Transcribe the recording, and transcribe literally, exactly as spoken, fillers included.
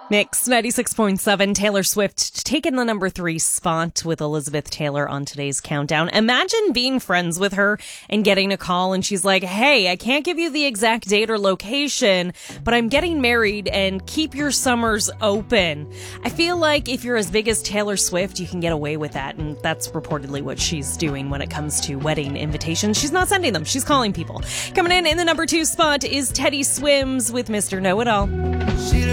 Mix ninety-six point seven, Taylor Swift taking the number three spot with Elizabeth Taylor on today's countdown. Imagine being friends with her and getting a call and she's like, hey, I can't give you the exact date or location, but I'm getting married and keep your summers open. I feel like if you're as big as Taylor Swift, you can get away with that. And that's reportedly what she's doing when it comes to wedding invitations. She's not sending them. She's calling people. Coming in in the number two spot is Teddy Swims with Mister Know-It-All.